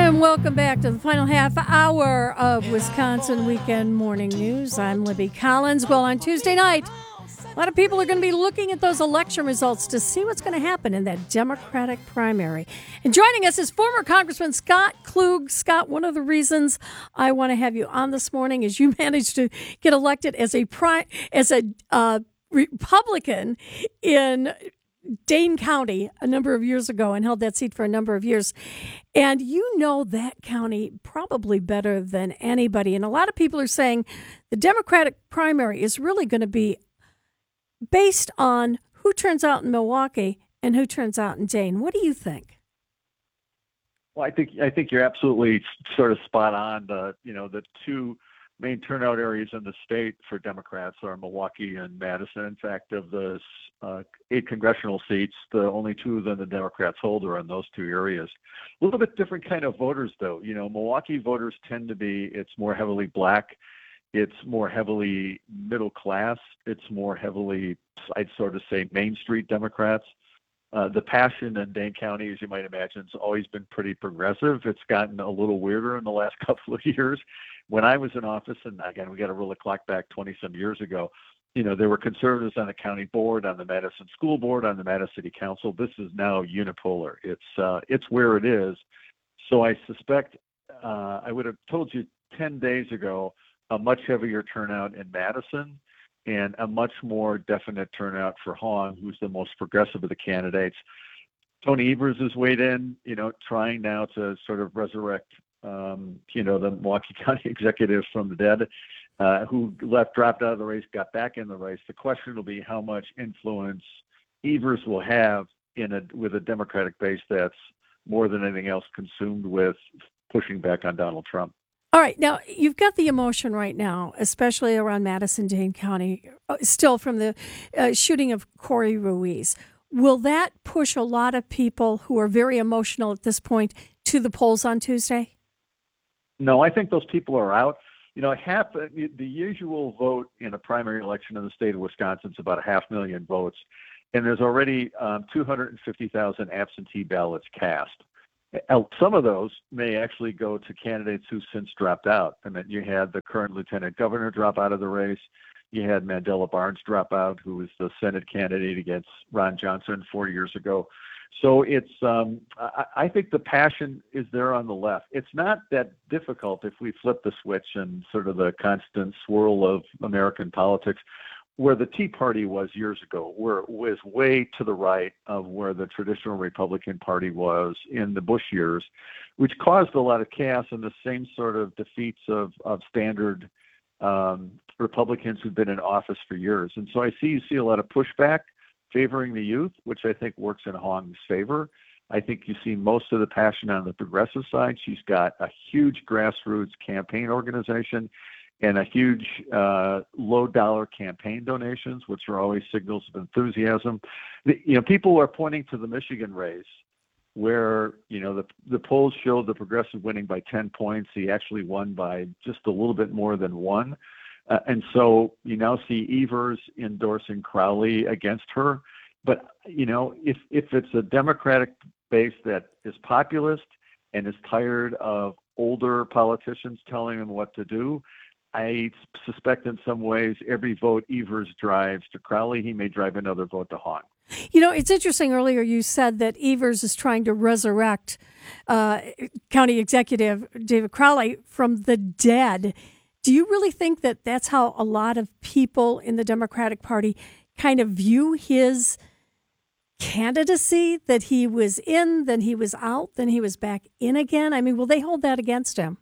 And welcome back to the final half hour of Wisconsin Weekend Morning News. I'm Libby Collins. Well, on Tuesday night, a lot of people are going to be looking at those election results to see what's going to happen in that Democratic primary. And joining us is former Congressman Scott Klug. Scott, one of the reasons I want to have you on this morning is you managed to get elected as a Republican in Dane County a number of years ago and held that seat for a number of years. And you know that county probably better than anybody. And a lot of people are saying the Democratic primary is really going to be based on who turns out in Milwaukee and who turns out in Dane. What do you think? Well, I think you're absolutely sort of spot on. The two main turnout areas in the state for Democrats are Milwaukee and Madison. In fact, of the 8 congressional seats, the only 2 that the Democrats hold are in those 2 areas. A little bit different kind of voters, though. You know, Milwaukee voters tend to be, it's more heavily black. It's more heavily middle class. It's more heavily, I'd sort of say, Main Street Democrats. The passion in Dane County, as you might imagine, has always been pretty progressive. It's gotten a little weirder in the last couple of years. When I was in office, and again, we got to roll the clock back 20-some years ago, you know, there were conservatives on the county board, on the Madison School Board, on the Madison City Council. This is now unipolar. It's where it is. So I suspect I would have told you 10 days ago a much heavier turnout in Madison and a much more definite turnout for Hong, who's the most progressive of the candidates. Tony Evers has weighed in, you know, trying now to sort of resurrect, the Milwaukee County executive from the dead, who dropped out of the race, got back in the race. The question will be how much influence Evers will have with a Democratic base that's more than anything else consumed with pushing back on Donald Trump. All right. Now, you've got the emotion right now, especially around Madison-Dane County, still from the shooting of Corey Ruiz. Will that push a lot of people who are very emotional at this point to the polls on Tuesday? No, I think those people are out. You know, the usual vote in a primary election in the state of Wisconsin is about 500,000 votes, and there's already 250,000 absentee ballots cast. Some of those may actually go to candidates who since dropped out. I mean, you had the current lieutenant governor drop out of the race. You had Mandela Barnes drop out, who was the Senate candidate against Ron Johnson 4 years ago. So it's, I think the passion is there on the left. It's not that difficult if we flip the switch and sort of the constant swirl of American politics, where the Tea Party was years ago, where it was way to the right of where the traditional Republican Party was in the Bush years, which caused a lot of chaos and the same sort of defeats of standard Republicans who've been in office for years. And so you see a lot of pushback favoring the youth, which I think works in Hong's favor. I think you see most of the passion on the progressive side. She's got a huge grassroots campaign organization and a huge low-dollar campaign donations, which are always signals of enthusiasm. People are pointing to the Michigan race where, the polls showed the progressive winning by 10 points. He actually won by just a little bit more than 1. And so you now see Evers endorsing Crowley against her. But, if it's a Democratic base that is populist and is tired of older politicians telling them what to do, I suspect in some ways every vote Evers drives to Crowley, he may drive another vote to Hong. It's interesting. Earlier you said that Evers is trying to resurrect County Executive David Crowley from the dead. Do you really think that that's how a lot of people in the Democratic Party kind of view his candidacy, that he was in, then he was out, then he was back in again? I mean, will they hold that against him?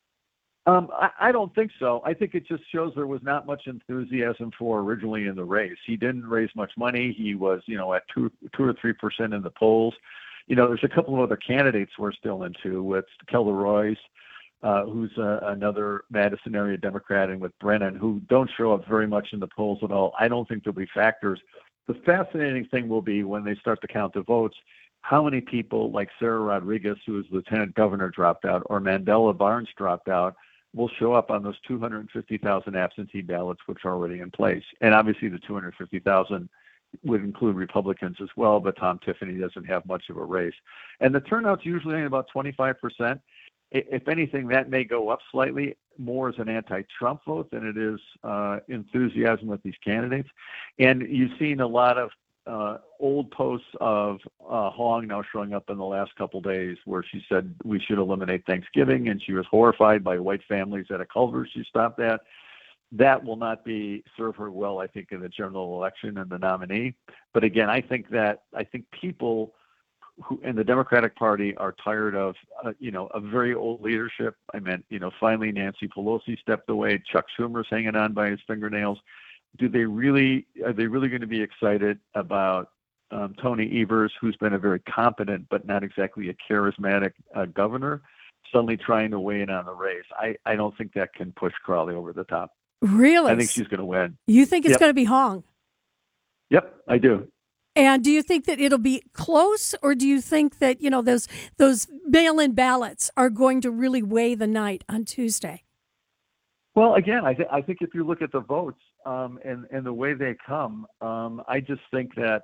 I don't think so. I think it just shows there was not much enthusiasm for originally in the race. He didn't raise much money. He was, at 2 or 3% in the polls. There's a couple of other candidates we're still into with Keller Royce, who's another Madison area Democrat, and with Brennan, who don't show up very much in the polls at all. I don't think there'll be factors. The fascinating thing will be when they start to count the votes, how many people like Sarah Rodriguez, who is lieutenant governor, dropped out, or Mandela Barnes dropped out, will show up on those 250,000 absentee ballots, which are already in place. And obviously the 250,000 would include Republicans as well, but Tom Tiffany doesn't have much of a race. And the turnout's usually about 25%. if anything, that may go up slightly more as an anti-Trump vote than it is enthusiasm with these candidates. And you've seen a lot of old posts of Hong now showing up in the last couple days where she said we should eliminate Thanksgiving, and she was horrified by white families at a Culver's she stopped at. That will not serve her well, I think, in the general election and the nominee. But again, I think people who in the Democratic Party are tired of, a very old leadership. I meant, finally Nancy Pelosi stepped away. Chuck Schumer's hanging on by his fingernails. Are they really going to be excited about Tony Evers, who's been a very competent but not exactly a charismatic governor, suddenly trying to weigh in on the race? I don't think that can push Crowley over the top. Really? I think she's going to win. You think it's going to be Hong? Yep, I do. And do you think that it'll be close, or do you think that, those mail-in ballots are going to really weigh the night on Tuesday? Well, again, I think if you look at the votes and the way they come, I just think that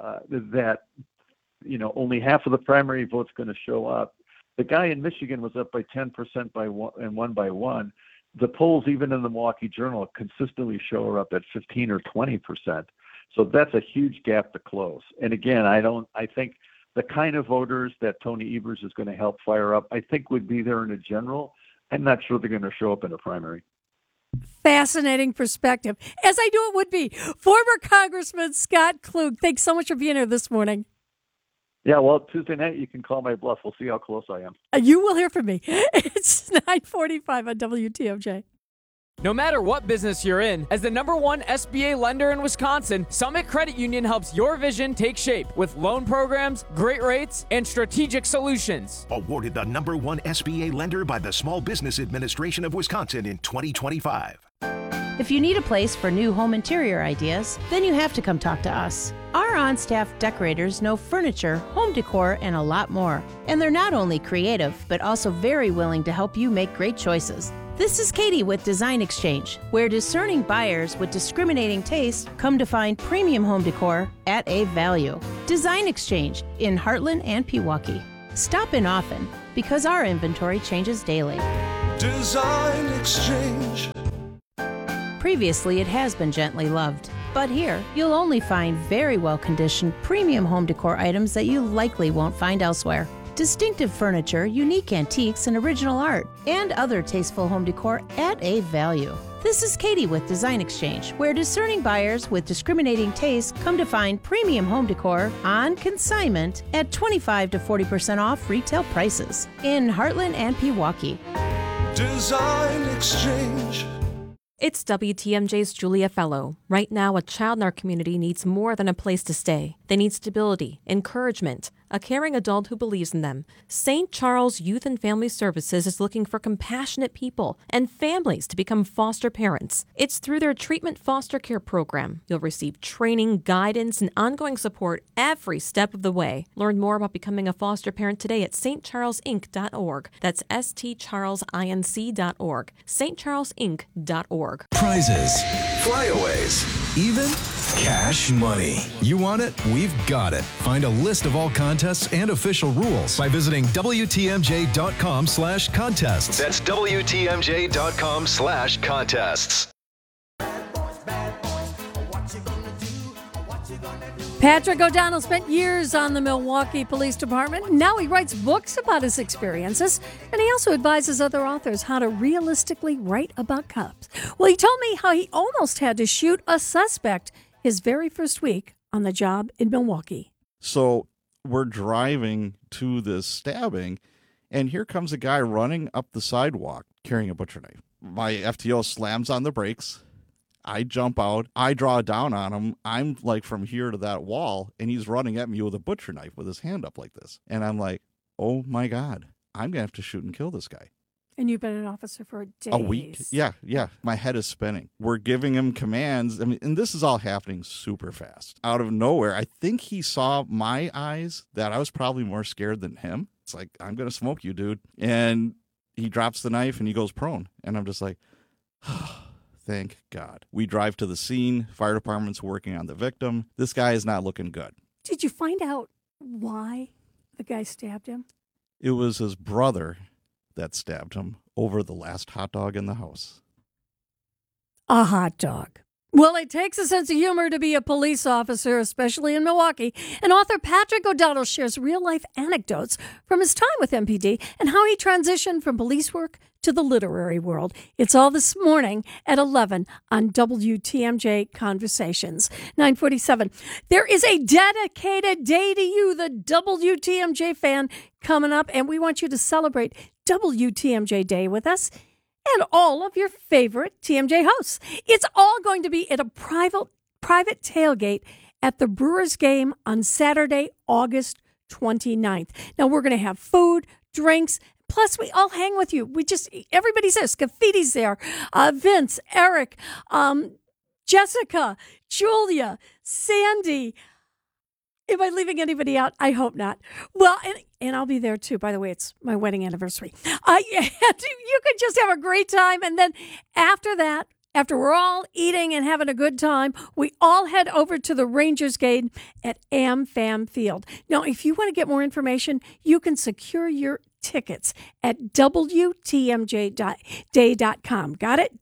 only half of the primary vote's going to show up. The guy in Michigan was up by 10% and won by 1. The polls, even in the Milwaukee Journal, consistently show her up at 15 or 20%. So that's a huge gap to close. And again, I think the kind of voters that Tony Evers is going to help fire up, I think would be there in a general. I'm not sure they're going to show up in a primary. Fascinating perspective, as I knew it would be. Former Congressman Scott Klug, thanks so much for being here this morning. Yeah, well, Tuesday night you can call my bluff. We'll see how close I am. You will hear from me. It's 9:45 on WTMJ. No matter what business you're in, as the #1 SBA lender in Wisconsin, Summit Credit Union helps your vision take shape with loan programs, great rates, and strategic solutions. Awarded the #1 SBA lender by the Small Business Administration of Wisconsin in 2025. If you need a place for new home interior ideas, then you have to come talk to us. Our on-staff decorators know furniture, home decor, and a lot more. And they're not only creative, but also very willing to help you make great choices. This is Katie with Design Exchange, where discerning buyers with discriminating taste come to find premium home decor at a value. Design Exchange in Heartland and Pewaukee. Stop in often because our inventory changes daily. Design Exchange. Previously, it has been gently loved. But here, you'll only find very well-conditioned premium home decor items that you likely won't find elsewhere. Distinctive furniture, unique antiques, and original art, and other tasteful home decor at a value. This is Katie with Design Exchange, where discerning buyers with discriminating taste come to find premium home decor on consignment at 25 to 40% off retail prices in Heartland and Pewaukee. Design Exchange. It's WTMJ's Julia Fellow. Right now, a child in our community needs more than a place to stay. They need stability, encouragement, a caring adult who believes in them. St. Charles Youth and Family Services is looking for compassionate people and families to become foster parents. It's through their treatment foster care program. You'll receive training, guidance, and ongoing support every step of the way. Learn more about becoming a foster parent today at stcharlesinc.org. That's stcharlesinc.org. stcharlesinc.org. Prizes, flyaways, even cash money. You want it? We've got it. Find a list of all contests and official rules by visiting WTMJ.com/contests. That's WTMJ.com/contests. Patrick O'Donnell spent years on the Milwaukee Police Department. Now he writes books about his experiences, and he also advises other authors how to realistically write about cops. Well, he told me how he almost had to shoot a suspect his very first week on the job in Milwaukee. So we're driving to this stabbing, and here comes a guy running up the sidewalk carrying a butcher knife. My FTO slams on the brakes. I jump out. I draw down on him. I'm like from here to that wall, and he's running at me with a butcher knife with his hand up like this. And I'm like, oh, my God, I'm going to have to shoot and kill this guy. And you've been an officer for days. A week. Yeah. My head is spinning. We're giving him commands. I mean, and this is all happening super fast. Out of nowhere, I think he saw my eyes that I was probably more scared than him. It's like, I'm going to smoke you, dude. And he drops the knife and he goes prone. And I'm just like, thank God. We drive to the scene. Fire department's working on the victim. This guy is not looking good. Did you find out why the guy stabbed him? It was his brother that stabbed him over the last hot dog in the house. A hot dog. Well, it takes a sense of humor to be a police officer, especially in Milwaukee. And author Patrick O'Donnell shares real-life anecdotes from his time with MPD and how he transitioned from police work to the literary world. It's all this morning at 11 on WTMJ Conversations. 9:47. There is a dedicated day to you, the WTMJ fan, coming up, and we want you to celebrate WTMJ Day with us and all of your favorite TMJ hosts. It's all going to be at a private tailgate at the Brewers game on Saturday, August 29th. Now, we're going to have food, drinks, plus we all hang with you. Everybody's there. Scaffidi's there. Vince, Eric, Jessica, Julia, Sandy. Am I leaving anybody out? I hope not. Well, and I'll be there too. By the way, it's my wedding anniversary. You could just have a great time. And then after that, after we're all eating and having a good time, we all head over to the Rangers game at AmFam Field. Now, if you want to get more information, you can secure your tickets at WTMJday.com. Got it?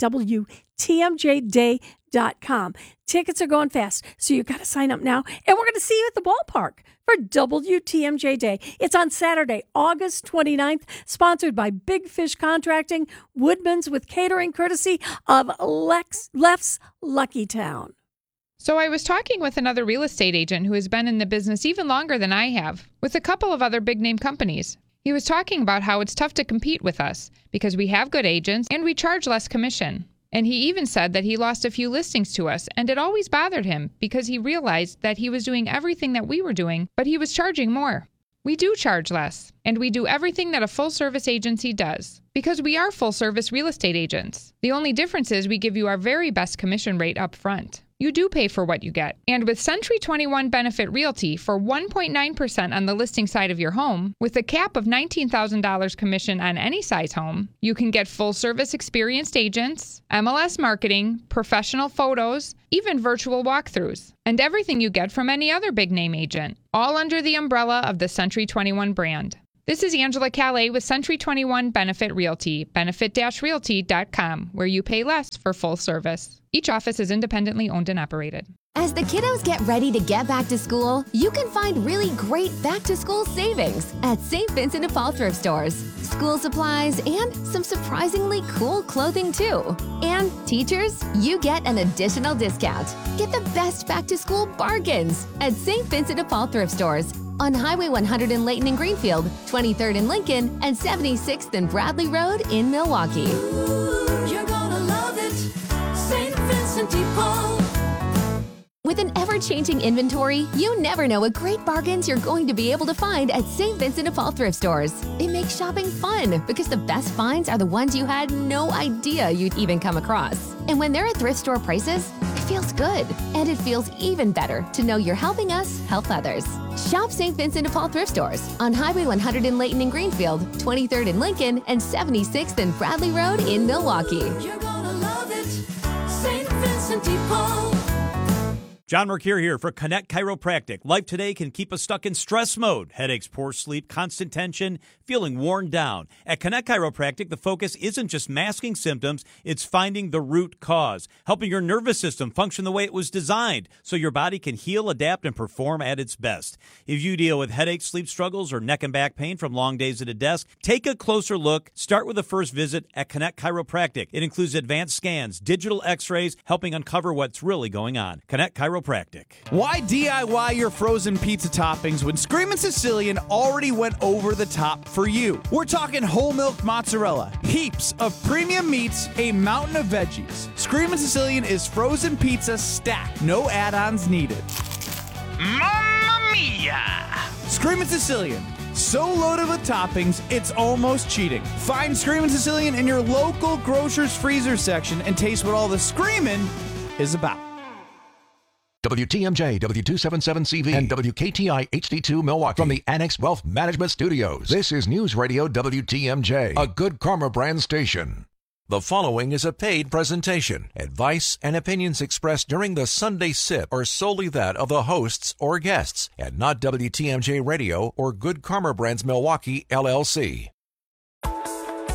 WTMJday.com. Tickets are going fast, so you got to sign up now. And we're going to see you at the ballpark for WTMJ Day. It's on Saturday, August 29th, sponsored by Big Fish Contracting, Woodman's with catering courtesy of Leff's Lucky Town. So I was talking with another real estate agent who has been in the business even longer than I have, with a couple of other big-name companies. He was talking about how it's tough to compete with us because we have good agents and we charge less commission. And he even said that he lost a few listings to us, and it always bothered him because he realized that he was doing everything that we were doing, but he was charging more. We do charge less, and we do everything that a full-service agency does because we are full-service real estate agents. The only difference is we give you our very best commission rate up front. You do pay for what you get. And with Century 21 Benefit Realty for 1.9% on the listing side of your home, with a cap of $19,000 commission on any size home, you can get full-service experienced agents, MLS marketing, professional photos, even virtual walkthroughs, and everything you get from any other big-name agent, all under the umbrella of the Century 21 brand. This is Angela Calais with Century 21 Benefit Realty, benefit-realty.com, where you pay less for full service. Each office is independently owned and operated. As the kiddos get ready to get back to school, you can find really great back-to-school savings at St. Vincent de Paul thrift stores. School supplies and some surprisingly cool clothing too. And teachers, you get an additional discount. Get the best back-to-school bargains at St. Vincent de Paul thrift stores on Highway 100 in Layton and Greenfield, 23rd in Lincoln, and 76th and Bradley Road in Milwaukee. Ooh, you're gonna love it, St. Vincent de Paul. With an ever-changing inventory, you never know what great bargains you're going to be able to find at St. Vincent de Paul thrift stores. It makes shopping fun because the best finds are the ones you had no idea you'd even come across. And when they're at thrift store prices, it feels good. And it feels even better to know you're helping us help others. Shop St. Vincent de Paul thrift stores on Highway 100 in Layton and Greenfield, 23rd in Lincoln, and 76th and Bradley Road in Milwaukee. You're gonna love it, St. Vincent de Paul. John Mercure here for Connect Chiropractic. Life today can keep us stuck in stress mode. Headaches, poor sleep, constant tension, feeling worn down. At Connect Chiropractic, the focus isn't just masking symptoms, it's finding the root cause, helping your nervous system function the way it was designed so your body can heal, adapt, and perform at its best. If you deal with headaches, sleep struggles, or neck and back pain from long days at a desk, take a closer look. Start with a first visit at Connect Chiropractic. It includes advanced scans, digital x-rays, helping uncover what's really going on. Connect Chiropractic. Why DIY your frozen pizza toppings when Screamin' Sicilian already went over the top for you? We're talking whole milk mozzarella, heaps of premium meats, a mountain of veggies. Screamin' Sicilian is frozen pizza stacked, no add-ons needed. Mamma mia! Screamin' Sicilian, so loaded with toppings, it's almost cheating. Find Screamin' Sicilian in your local grocer's freezer section and taste what all the screamin' is about. WTMJ, W277CV, and WKTI HD2 Milwaukee. From the Annex Wealth Management Studios, this is News Radio WTMJ, a Good Karma brand station. The following is a paid presentation. Advice and opinions expressed during the Sunday Sip are solely that of the hosts or guests, and not WTMJ Radio or Good Karma Brands Milwaukee, LLC.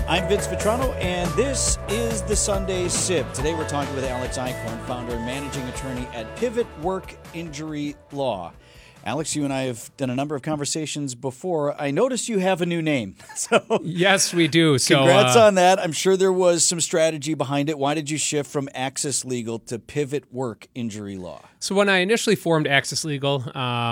I'm Vince Vitrano, and this is the Sunday Sip. Today we're talking with Alex Eichhorn, founder and managing attorney at Pivot Work Injury Law. Alex, you and I have done a number of conversations before. I noticed you have a new name. So yes, we do. So congrats on that. I'm sure there was some strategy behind it. Why did you shift from Access Legal to Pivot Work Injury Law? So when I initially formed Access Legal,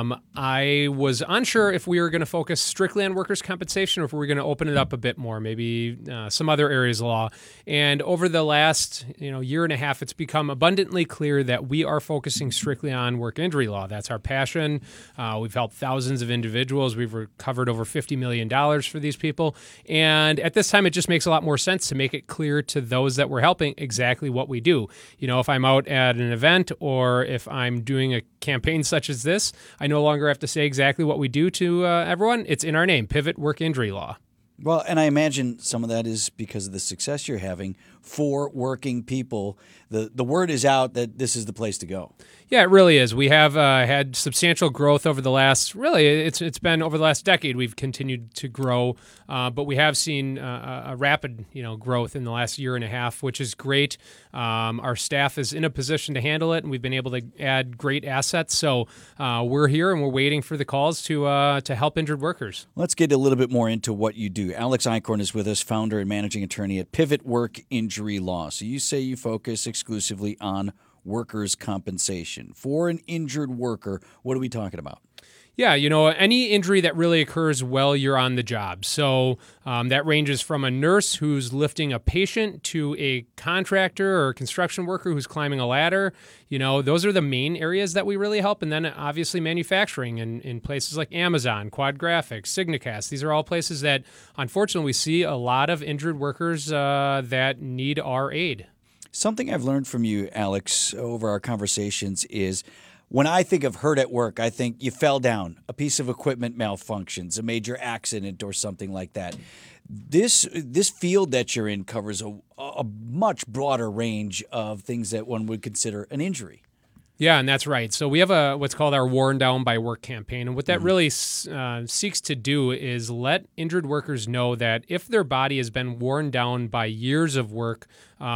I was unsure if we were going to focus strictly on workers' compensation or if we were going to open it up a bit more, maybe some other areas of law. And over the last year and a half, it's become abundantly clear that we are focusing strictly on work injury law. That's our passion. We've helped thousands of individuals. We've recovered over $50 million for these people. And at this time, it just makes a lot more sense to make it clear to those that we're helping exactly what we do. If I'm out at an event or if I'm doing a campaign such as this, I no longer have to say exactly what we do to everyone. It's in our name, Pivot Work Injury Law. Well, and I imagine some of that is because of the success you're having for working people. The word is out that this is the place to go. Yeah, it really is. We have had substantial growth over the last, it's been over the last decade. We've continued to grow, but we have seen a rapid, growth in the last year and a half, which is great. Our staff is in a position to handle it, and we've been able to add great assets. So we're here, and we're waiting for the calls to help injured workers. Let's get a little bit more into what you do. Alex Eichhorn is with us, founder and managing attorney at Pivot Work Injury Law. So you say you focus exclusively on workers' compensation. For an injured worker, what are we talking about? Yeah, any injury that really occurs while you're on the job. So that ranges from a nurse who's lifting a patient to a contractor or a construction worker who's climbing a ladder. Those are the main areas that we really help. And then obviously manufacturing in places like Amazon, Quad Graphics, Signacast. These are all places that unfortunately we see a lot of injured workers that need our aid. Something I've learned from you, Alex, over our conversations is when I think of hurt at work, I think you fell down, a piece of equipment malfunctions, a major accident or something like that. This field that you're in covers a much broader range of things that one would consider an injury. Yeah, and that's right. So we have what's called our Worn Down by Work campaign. And what that really seeks to do is let injured workers know that if their body has been worn down by years of work,